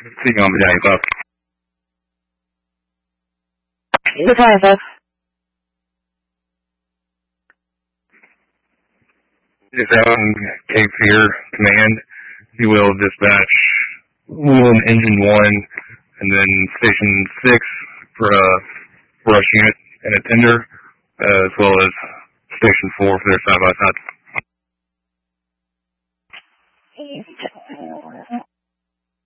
See you on Medallion 5. Medallion 5. Just out on Cape Fear Command, if you will, dispatch Wheel Engine 1, and then Station 6 for a brush unit and a tender, as well as Station 4 for their side-by-side.